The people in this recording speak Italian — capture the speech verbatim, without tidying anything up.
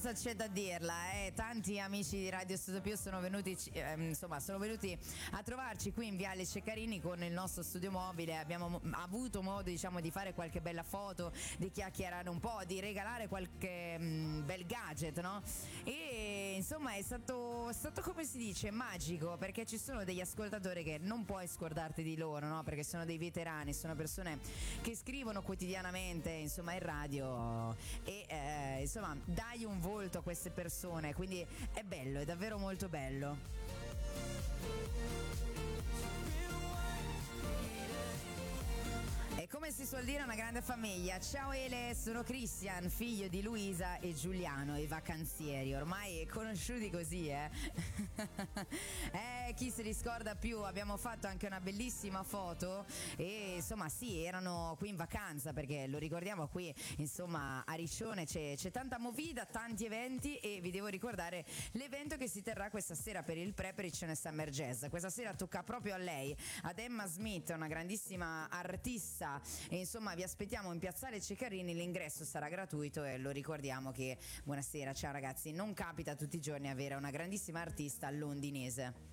cosa c'è da dirla, eh? Tanti amici di Radio Studio Più sono venuti, eh, insomma, sono venuti a trovarci qui in Viale Ceccarini con il nostro studio mobile. Abbiamo mo- avuto modo, diciamo, di fare qualche bella foto, di chiacchierare un po', di regalare qualche mh, bel gadget, no? E insomma è stato, è stato, come si dice, magico, perché ci sono degli ascoltatori che non puoi scordarti di loro, no? Perché sono dei veterani, sono persone che scrivono quotidianamente, insomma, in radio e eh, insomma dai un volto a queste persone, quindi è bello, è davvero molto bello. E come si suol dire, una grande famiglia. Ciao Ele, sono Christian, figlio di Luisa e Giuliano, i vacanzieri, ormai conosciuti così, eh. eh, chi se li scorda più, abbiamo fatto anche una bellissima foto e insomma sì, erano qui in vacanza, perché lo ricordiamo, qui insomma a Riccione c'è, c'è tanta movida, tanti eventi, e vi devo ricordare l'evento che si terrà questa sera per il Pre per Riccione Summer Jazz. Questa sera tocca proprio a lei, ad Emma Smith, una grandissima artista, e insomma vi aspettiamo in Piazzale Ceccarini. L'ingresso sarà gratuito e lo ricordiamo che, buonasera, ciao ragazzi, non capita tutti i giorni avere una grandissima artista londinese.